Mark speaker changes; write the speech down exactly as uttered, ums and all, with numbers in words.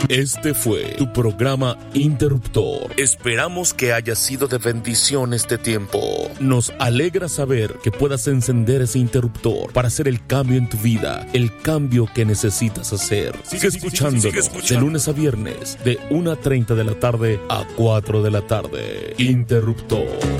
Speaker 1: Este fue tu programa Interruptor. Esperamos que haya sido de bendición este tiempo. Nos alegra saber que puedas encender ese interruptor para hacer el cambio en tu vida, el cambio que necesitas hacer. Sigue escuchándonos sigue, sigue, sigue escuchando. De lunes a viernes, de una treinta de la tarde a cuatro de la tarde. Interruptor.